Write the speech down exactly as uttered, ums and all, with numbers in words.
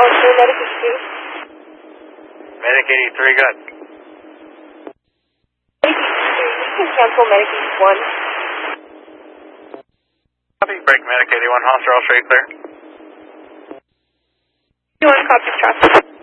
Oh, sure, Medic eighty-two. Medic eighty-three, good. Medic eighty-two, you can cancel Medic eighty-one. Copy, break Medic eighty-one, Hostile, all straight clear. eighty-one, copy traffic.